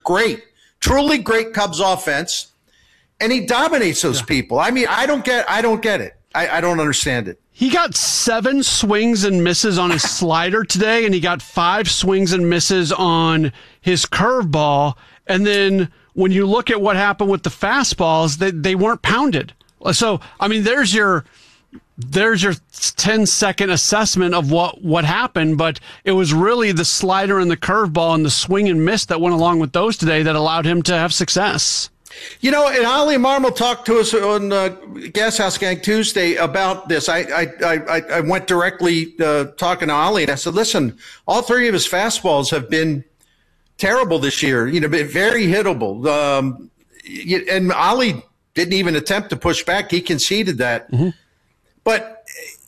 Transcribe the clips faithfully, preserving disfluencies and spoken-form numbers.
great, truly great Cubs offense, and he dominates those yeah. people. I mean, I don't get, I don't get it. I, I don't understand it. He got seven swings and misses on his slider today, and he got five swings and misses on his curveball. And then when you look at what happened with the fastballs, they, they weren't pounded. So, I mean, there's your there's your ten second assessment of what, what happened, but it was really the slider and the curveball and the swing and miss that went along with those today that allowed him to have success. You know, and Ollie Marmol talked to us on uh, Gas House Gang Tuesday about this. I I I, I went directly uh, talking to Ollie, and I said, listen, all three of his fastballs have been terrible this year, you know, very hittable. Um, and Ollie didn't even attempt to push back. He conceded that. Mm-hmm. But,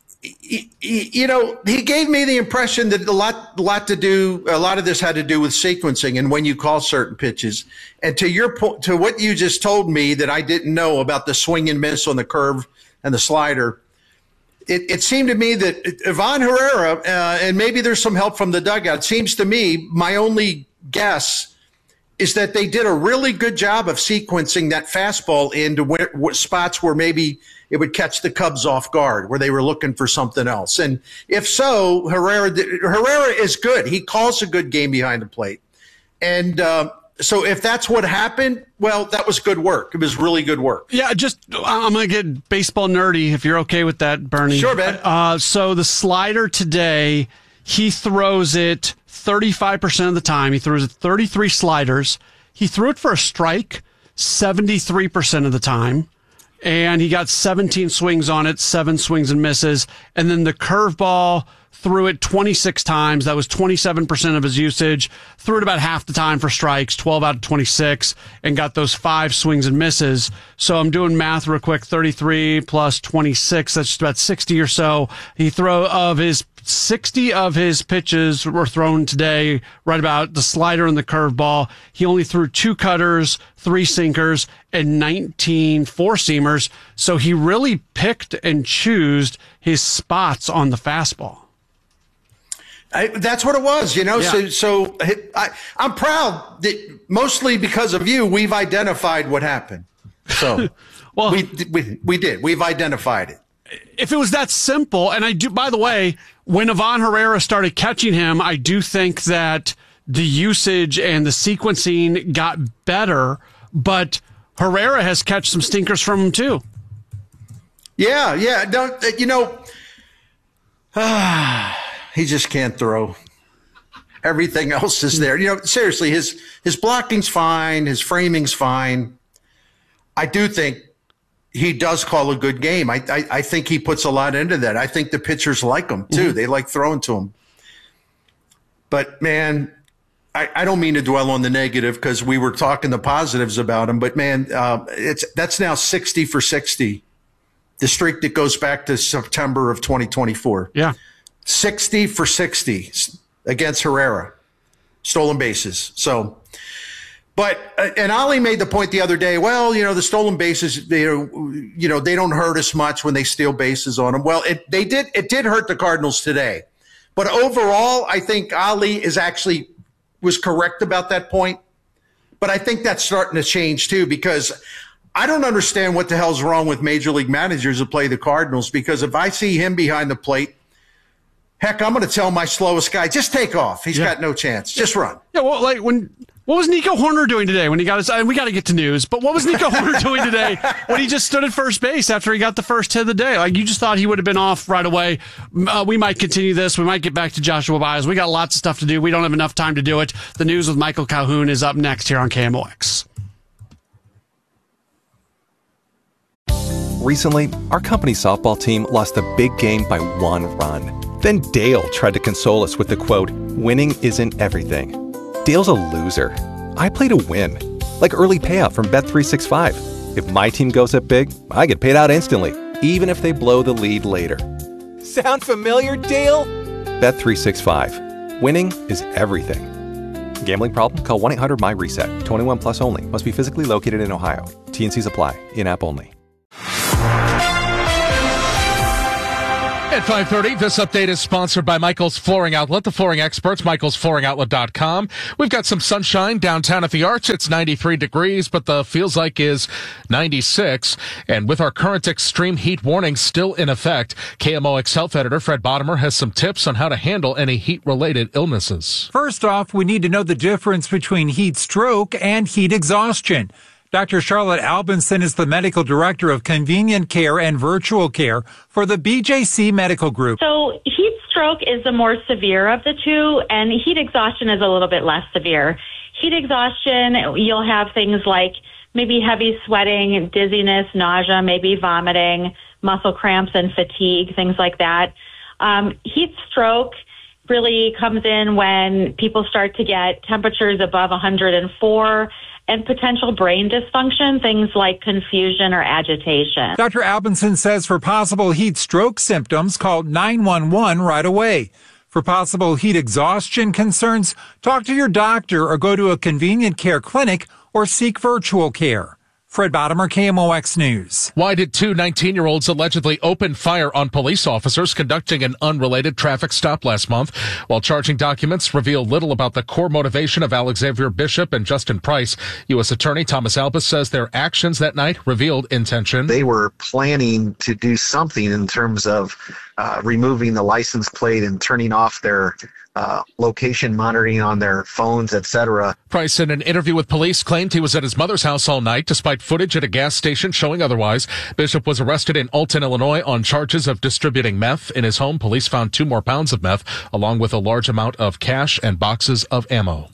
he, he, you know, he gave me the impression that a lot, lot to do, a lot of this had to do with sequencing and when you call certain pitches. And to your point, to what you just told me that I didn't know about the swing and miss on the curve and the slider, it, it seemed to me that Ivan Herrera, uh, and maybe there's some help from the dugout, seems to me, my only guess is that they did a really good job of sequencing that fastball into where, where, spots where maybe it would catch the Cubs off guard, where they were looking for something else. And if so, Herrera Herrera is good. He calls a good game behind the plate. And uh, so if that's what happened, well, that was good work. It was really good work. Yeah, just I'm going to get baseball nerdy, if you're okay with that, Bernie. Sure, man. Uh, so the slider today, he throws it thirty-five percent of the time. He throws it thirty-three sliders. He threw it for a strike seventy-three percent of the time. And he got seventeen swings on it, seven swings and misses. And then the curveball, threw it twenty-six times. That was twenty-seven percent of his usage. Threw it about half the time for strikes, twelve out of twenty-six, and got those five swings and misses. So I'm doing math real quick. thirty-three plus twenty-six, that's just about sixty or so. He throw of his sixty of his pitches were thrown today, right about the slider and the curveball. He only threw two cutters, three sinkers, and nineteen four-seamers. So he really picked and chose his spots on the fastball. I, that's what it was, you know. Yeah. So, so I, I'm proud that mostly because of you, we've identified what happened. So, well, we, we we did. We've identified it. If it was that simple, and I do. By the way, when Ivan Herrera started catching him, I do think that the usage and the sequencing got better. But Herrera has catch some stinkers from him too. Yeah, yeah. Don't you know? Ah. He just can't throw. Everything else is there. You know, seriously, his his blocking's fine. His framing's fine. I do think he does call a good game. I I, I think he puts a lot into that. I think the pitchers like him, too. Mm-hmm. They like throwing to him. But, man, I, I don't mean to dwell on the negative because we were talking the positives about him. But, man, uh, it's that's now sixty for sixty, the streak that goes back to September of twenty twenty-four. Yeah. sixty for sixty against Herrera, stolen bases. So, but, uh, and Ollie made the point the other day, well, you know, the stolen bases, they, you know, they don't hurt as much when they steal bases on them. Well, it, they did, it did hurt the Cardinals today. But overall, I think Ollie is actually, was correct about that point. But I think that's starting to change too, because I don't understand what the hell's wrong with major league managers who play the Cardinals, because if I see him behind the plate, heck, I'm going to tell my slowest guy, just take off. He's yeah. got no chance. Just run. Yeah, well, like when what was Nico Horner doing today when he got his? Uh, we got to get to news, but what was Nico Horner doing today when he just stood at first base after he got the first hit of the day? Like, you just thought he would have been off right away. Uh, we might continue this. We might get back to Joshua Baez. We got lots of stuff to do. We don't have enough time to do it. The news with Michael Calhoun is up next here on K M O X. Recently, our company softball team lost a big game by one run. Then Dale tried to console us with the quote, "Winning isn't everything." Dale's a loser. I play to win. Like early payout from Bet three sixty-five. If my team goes up big, I get paid out instantly, even if they blow the lead later. Sound familiar, Dale? Bet three sixty-five. Winning is everything. Gambling problem? Call one eight hundred M Y reset. twenty-one plus only. Must be physically located in Ohio. T and C's apply. In-app only. At five thirty, this update is sponsored by Michael's Flooring Outlet, the flooring experts, michaels flooring outlet dot com. We've got some sunshine downtown at the Arch. It's ninety-three degrees, but the feels like is ninety-six. And with our current extreme heat warning still in effect, K M O X Health Editor Fred Bottomer has some tips on how to handle any heat-related illnesses. First off, we need to know the difference between heat stroke and heat exhaustion. Doctor Charlotte Albinson is the medical director of convenient care and virtual care for the B J C Medical Group. So heat stroke is the more severe of the two, and heat exhaustion is a little bit less severe. Heat exhaustion, you'll have things like maybe heavy sweating, dizziness, nausea, maybe vomiting, muscle cramps and fatigue, things like that. Um, heat stroke really comes in when people start to get temperatures above one hundred four and potential brain dysfunction, things like confusion or agitation. Doctor Albinson says for possible heat stroke symptoms, call nine one one right away. For possible heat exhaustion concerns, talk to your doctor or go to a convenient care clinic or seek virtual care. Fred Bottomer, K M O X News. Why did two nineteen-year-olds allegedly open fire on police officers conducting an unrelated traffic stop last month? While charging documents reveal little about the core motivation of Alex Xavier Bishop and Justin Price, U S Attorney Thomas Albus says their actions that night revealed intention. They were planning to do something in terms of uh, removing the license plate and turning off their Uh, location monitoring on their phones, et cetera. Price, in an interview with police, claimed he was at his mother's house all night, despite footage at a gas station showing otherwise. Bishop was arrested in Alton, Illinois, on charges of distributing meth. In his home, police found two more pounds of meth, along with a large amount of cash and boxes of ammo.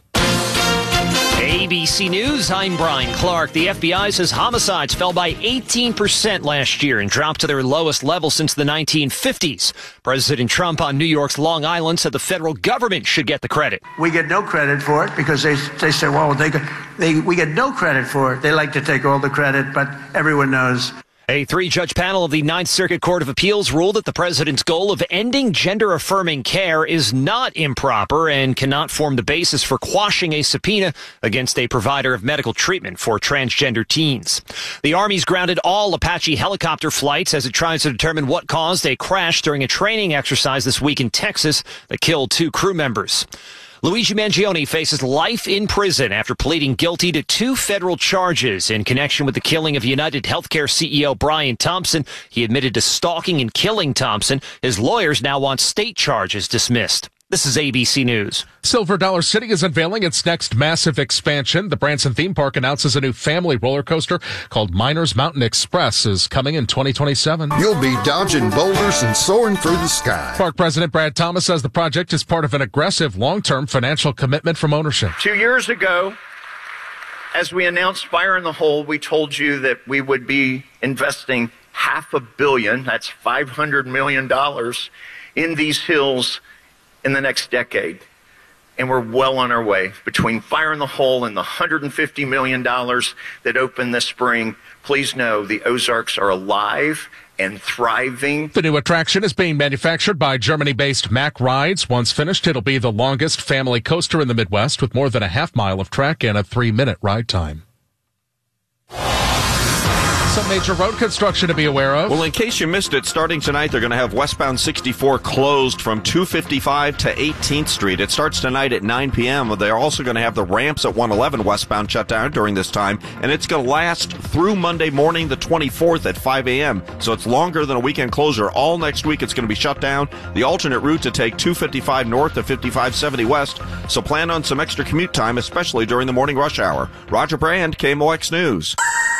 A B C News, I'm Brian Clark. The F B I says homicides fell by eighteen percent last year and dropped to their lowest level since the nineteen fifties. President Trump on New York's Long Island said the federal government should get the credit. We get no credit for it because they they say, well, they, they we get no credit for it. They like to take all the credit, but everyone knows. A three-judge panel of the Ninth Circuit Court of Appeals ruled that the president's goal of ending gender-affirming care is not improper and cannot form the basis for quashing a subpoena against a provider of medical treatment for transgender teens. The Army's grounded all Apache helicopter flights as it tries to determine what caused a crash during a training exercise this week in Texas that killed two crew members. Luigi Mangione faces life in prison after pleading guilty to two federal charges in connection with the killing of United Healthcare C E O Brian Thompson. He admitted to stalking and killing Thompson. His lawyers now want state charges dismissed. This is A B C News. Silver Dollar City is unveiling its next massive expansion. The Branson theme park announces a new family roller coaster called Miners Mountain Express is coming in twenty twenty-seven. You'll be dodging boulders and soaring through the sky. Park President Brad Thomas says the project is part of an aggressive long-term financial commitment from ownership. Two years ago, as we announced Fire in the Hole, we told you that we would be investing half a billion, that's five hundred million dollars, in these hills in the next decade. And we're well on our way. Between Fire in the Hole and the one hundred fifty million dollars that opened this spring, please know the Ozarks are alive and thriving. The new attraction is being manufactured by Germany-based Mack Rides. Once finished, it'll be the longest family coaster in the Midwest with more than a half mile of track and a three-minute ride time. Some major road construction to be aware of. Well, in case you missed it, starting tonight, they're going to have westbound sixty-four closed from two fifty-five to eighteenth Street. It starts tonight at nine p.m. They're also going to have the ramps at one eleven westbound shut down during this time, and it's going to last through Monday morning, the twenty-fourth at five a.m. So it's longer than a weekend closure. All next week, it's going to be shut down. The alternate route to take two fifty-five north to fifty-five seventy west. So plan on some extra commute time, especially during the morning rush hour. Roger Brand, K M O X News.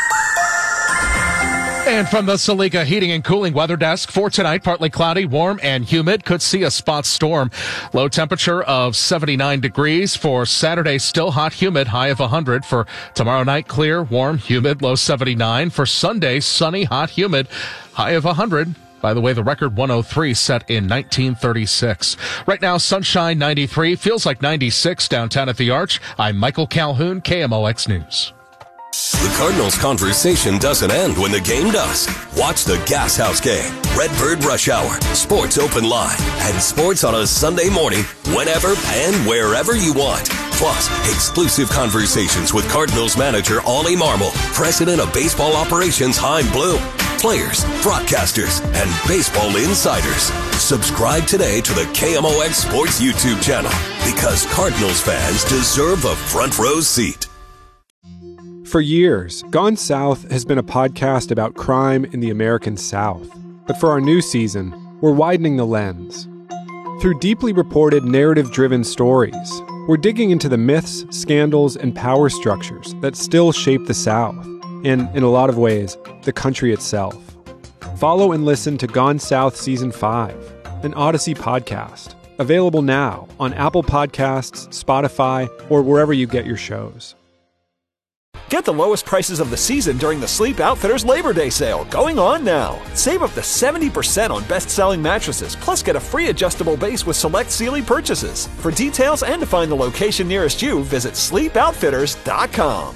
And from the Saliga Heating and Cooling Weather Desk, for tonight, partly cloudy, warm, and humid. Could see a spot storm. Low temperature of seventy-nine degrees. For Saturday, still hot, humid, high of one hundred. For tomorrow night, clear, warm, humid, low seventy-nine. For Sunday, sunny, hot, humid, high of one hundred. By the way, the record one oh three set in nineteen thirty-six. Right now, sunshine ninety-three. Feels like ninety-six downtown at the Arch. I'm Michael Calhoun, K M O X News. The Cardinals conversation doesn't end when the game does. Watch the Gas House game, Redbird Rush Hour, Sports Open Line, and sports on a Sunday morning whenever and wherever you want. Plus, exclusive conversations with Cardinals manager Ollie Marmol, president of baseball operations Heim Bloom. players, broadcasters, and baseball insiders. Subscribe today to the K M O X Sports YouTube channel because Cardinals fans deserve a front row seat. For years, Gone South has been a podcast about crime in the American South. But for our new season, we're widening the lens. Through deeply reported, narrative-driven stories, we're digging into the myths, scandals, and power structures that still shape the South, and, in a lot of ways, the country itself. Follow and listen to Gone South Season five, an Odyssey podcast, available now on Apple Podcasts, Spotify, or wherever you get your shows. Get the lowest prices of the season during the Sleep Outfitters Labor Day sale, going on now. Save up to seventy percent on best-selling mattresses, plus get a free adjustable base with select Sealy purchases. For details and to find the location nearest you, visit sleep outfitters dot com.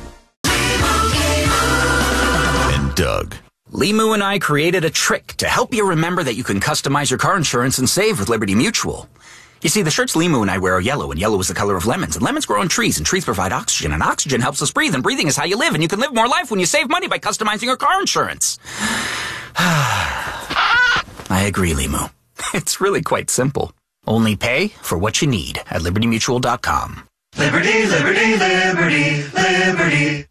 And Doug. Limu and I created a trick to help you remember that you can customize your car insurance and save with Liberty Mutual. You see, the shirts Limu and I wear are yellow, and yellow is the color of lemons, and lemons grow on trees, and trees provide oxygen, and oxygen helps us breathe, and breathing is how you live, and you can live more life when you save money by customizing your car insurance. I agree, Limu. It's really quite simple. Only pay for what you need at liberty mutual dot com. Liberty, liberty, liberty, liberty.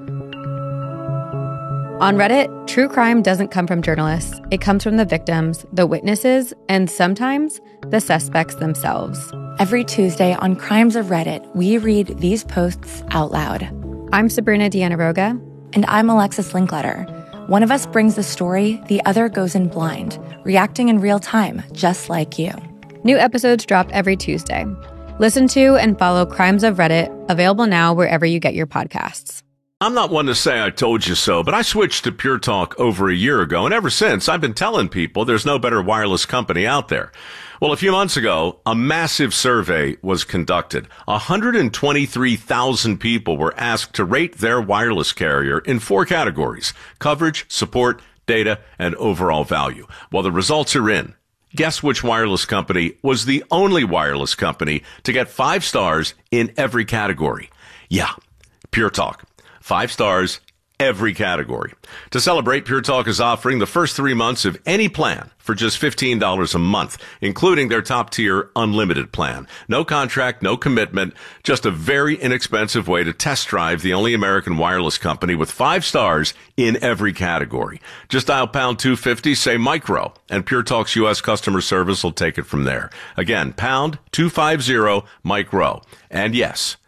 On Reddit, true crime doesn't come from journalists. It comes from the victims, the witnesses, and sometimes the suspects themselves. Every Tuesday on Crimes of Reddit, we read these posts out loud. I'm Sabrina Dianaroga. And I'm Alexis Linkletter. One of us brings the story, the other goes in blind, reacting in real time, just like you. New episodes drop every Tuesday. Listen to and follow Crimes of Reddit, available now wherever you get your podcasts. I'm not one to say I told you so, but I switched to Pure Talk over a year ago, and ever since, I've been telling people there's no better wireless company out there. Well, a few months ago, a massive survey was conducted. one hundred twenty-three thousand people were asked to rate their wireless carrier in four categories: coverage, support, data, and overall value. Well, the results are in. Guess which wireless company was the only wireless company to get five stars in every category? Yeah, Pure Talk. Five stars, every category. To celebrate, Pure Talk is offering the first three months of any plan for just fifteen dollars a month, including their top-tier unlimited plan. No contract, no commitment, just a very inexpensive way to test drive the only American wireless company with five stars in every category. Just dial pound two fifty, say micro, and Pure Talk's U S customer service will take it from there. Again, pound two fifty, micro. And yes,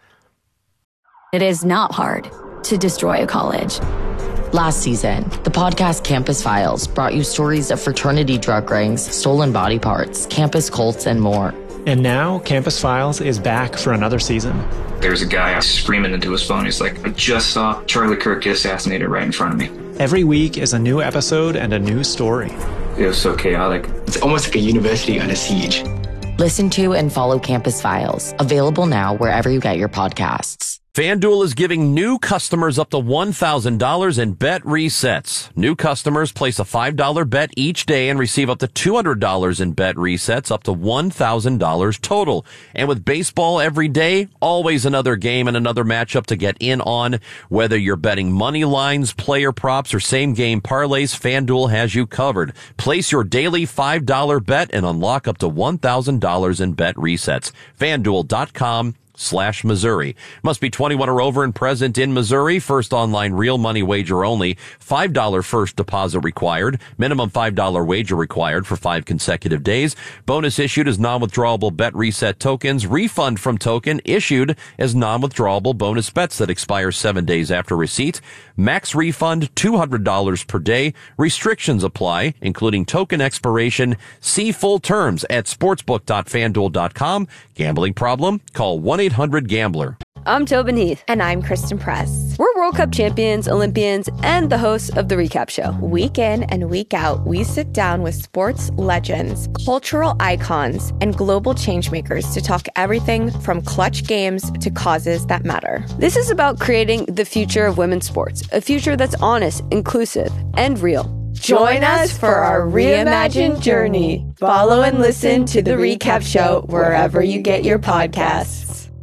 it is not hard to destroy a college. Last season, the podcast Campus Files brought you stories of fraternity drug rings, stolen body parts, campus cults, and more. And now, Campus Files is back for another season. There's a guy screaming into his phone. He's like, I just saw Charlie Kirk get assassinated right in front of me. Every week is a new episode and a new story. It was so chaotic. It's almost like a university under siege. Listen to and follow Campus Files, available now wherever you get your podcasts. FanDuel is giving new customers up to one thousand dollars in bet resets. New customers place a five dollar bet each day and receive up to two hundred dollars in bet resets, up to one thousand dollars total. And with baseball every day, always another game and another matchup to get in on. Whether you're betting money lines, player props, or same-game parlays, FanDuel has you covered. Place your daily five dollar bet and unlock up to one thousand dollars in bet resets. FanDuel dot com slash Missouri. Must be twenty-one or over and present in Missouri. First online real money wager only. five dollar first deposit required. Minimum five dollar wager required for five consecutive days. Bonus issued as non-withdrawable bet reset tokens. Refund from token issued as non-withdrawable bonus bets that expire seven days after receipt. Max refund two hundred dollars per day. Restrictions apply, including token expiration. See full terms at sportsbook dot fanduel dot com. Gambling problem? Call one eight hundred gambler. I'm Tobin Heath. And I'm Kristen Press. We're World Cup champions, Olympians, and the hosts of The Recap Show. Week in and week out, we sit down with sports legends, cultural icons, and global changemakers to talk everything from clutch games to causes that matter. This is about creating the future of women's sports, a future that's honest, inclusive, and real. Join us for our reimagined journey. Follow and listen to The Recap Show wherever you get your podcasts.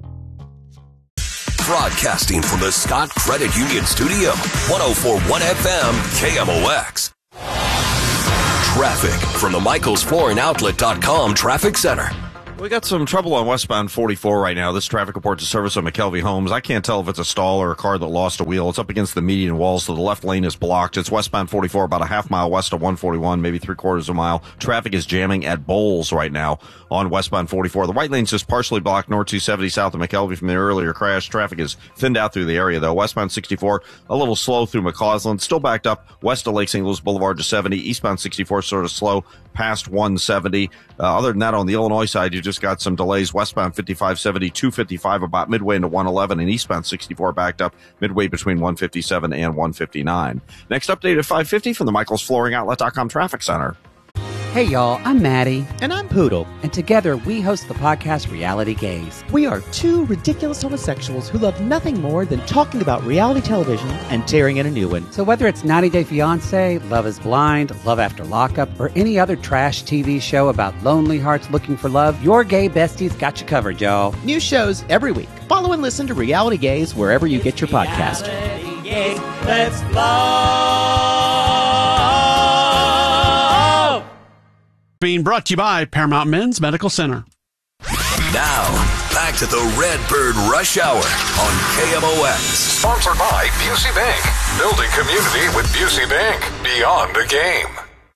Broadcasting from the Scott Credit Union Studio, one oh four point one F M, K M O X. Traffic from the Michaels Flooring Outlet dot com Traffic Center. We got some trouble on westbound forty-four right now. This traffic report to service on McKelvey Homes. I can't tell if it's a stall or a car that lost a wheel. It's up against the median wall, so the left lane is blocked. It's westbound forty-four, about a half mile west of one forty-one, maybe three quarters of a mile. Traffic is jamming at Bowles right now on westbound forty-four. The right lane's just partially blocked north two seventy south of McKelvey from the earlier crash. Traffic is thinned out through the area, though. Westbound sixty-four, a little slow through McCausland. Still backed up west of Lake Saint Louis Boulevard to seventy. Eastbound sixty-four sort of slow past one seventy. Uh, other than that, on the Illinois side, you just got some delays. Westbound fifty-five seventy, two fifty-five about midway into one eleven, and eastbound sixty-four backed up midway between one fifty-seven and one fifty-nine. Next update at five fifty from the Michaels Flooring Outlet dot com Traffic Center. Hey y'all, I'm Maddie. And I'm Poodle. And together we host the podcast Reality Gaze. We are two ridiculous homosexuals who love nothing more than talking about reality television and tearing in a new one. So whether it's ninety day fiancé, Love is Blind, Love After Lockup, or any other trash T V show about lonely hearts looking for love, your gay besties got you covered, y'all. New shows every week. Follow and listen to Reality Gaze wherever you get your podcast. Reality Gaze, let's love. Being brought to you by Paramount Men's Medical Center. Now, back to the Redbird Rush Hour on K M O X. Sponsored by Busey Bank. Building community with Busey Bank. Beyond the game.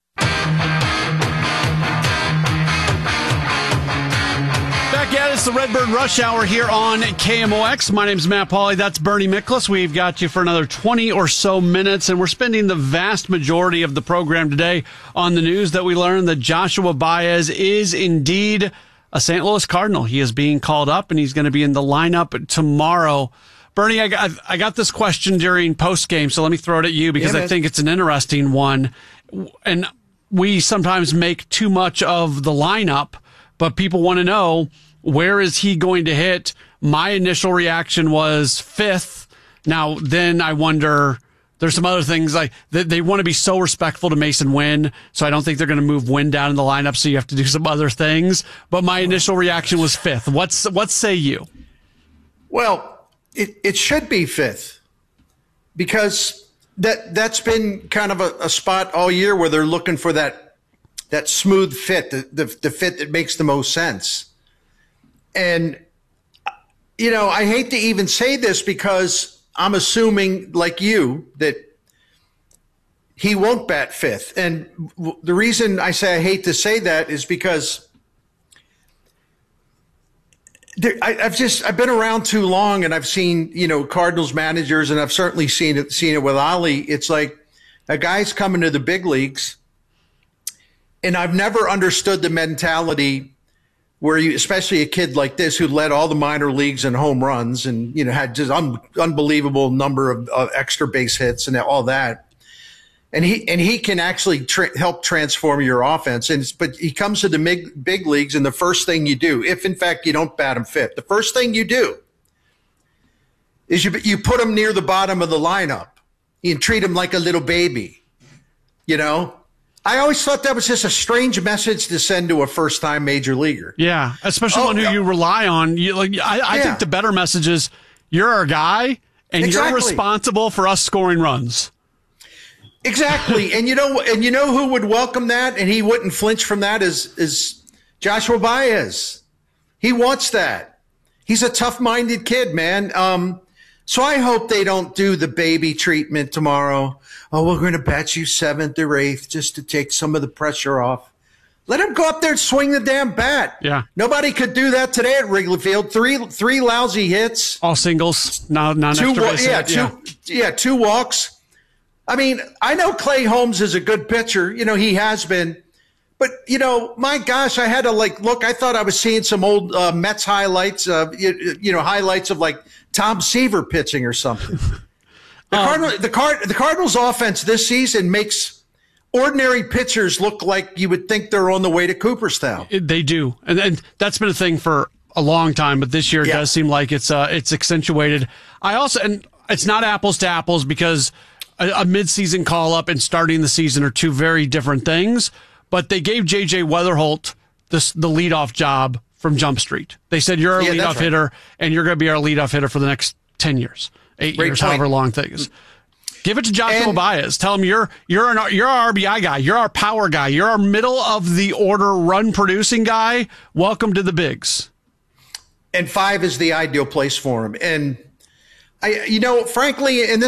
Back at it, it's the Redbird Rush Hour here on K M O X. My name's Matt Pauley. That's Bernie Miklas. We've got you for another twenty or so minutes, and we're spending the vast majority of the program today on the news that we learned that Joshua Baez is indeed a Saint Louis Cardinal. He is being called up, and he's going to be in the lineup tomorrow. Bernie, I got, I got this question during postgame, so let me throw it at you because yeah, I think it's an interesting one. And we sometimes make too much of the lineup, but people want to know, where is he going to hit? My initial reaction was fifth. Now, then I wonder, there's some other things like they, they want to be so respectful to Mason Wynn, so I don't think they're going to move Wynn down in the lineup, so you have to do some other things. But my initial reaction was fifth. What's what say you? Well, it, it should be fifth because that, that's been kind of a, a spot all year where they're looking for that that smooth fit, the, the, the fit that makes the most sense. And, you know, I hate to even say this because I'm assuming, like you, that he won't bat fifth. And w- the reason I say I hate to say that is because there, I, I've just I've been around too long, and I've seen, you know, Cardinals managers, and I've certainly seen it seen it with Ali. It's like a guy's coming to the big leagues, and I've never understood the mentality where you, especially a kid like this who led all the minor leagues in home runs and, you know, had just un, unbelievable number of, of extra base hits and all that. And he, and he can actually tra- help transform your offense. And, but he comes to the big, big leagues, and the first thing you do, if in fact you don't bat him fifth, the first thing you do is you, you put him near the bottom of the lineup. You treat him like a little baby, you know? I always thought that was just a strange message to send to a first-time major leaguer. Yeah, especially oh, one who yeah. you rely on. You, like, I, I yeah. think the better message is you're our guy, and exactly. you're responsible for us scoring runs. Exactly, and you know, and you know who would welcome that, and he wouldn't flinch from that is is Joshua Baez. He wants that. He's a tough-minded kid, man. Um, so I hope they don't do the baby treatment tomorrow. Oh, we're going to bat you seventh or eighth just to take some of the pressure off. Let him go up there and swing the damn bat. Yeah. Nobody could do that today at Wrigley Field. Three three lousy hits. All singles. No, not two, extra base yeah, hit. two, yeah. yeah, two walks. I mean, I know Clay Holmes is a good pitcher. You know, he has been. But, you know, my gosh, I had to, like, look, I thought I was seeing some old uh, Mets highlights, uh, you, you know, highlights of, like, Tom Seaver pitching or something. The, um, Cardinal, the, Card, the Cardinals' offense this season makes ordinary pitchers look like you would think they're on the way to Cooperstown. They do. And, and that's been a thing for a long time, but this year it yeah. does seem like it's uh, it's accentuated. I also, and it's not apples to apples because a, a midseason call-up and starting the season are two very different things. But they gave J J Weatherholt this, the leadoff job from Jump Street. They said, you're our yeah, leadoff right. hitter, and you're going to be our leadoff hitter for the next ten years, eight Great years, point. however long things. Give it to Joshua And- Baez. Tell him you're you're an you're our R B I guy. You're our power guy. You're our middle of the order run producing guy. Welcome to the bigs. And five is the ideal place for him. And I, you know, frankly, and this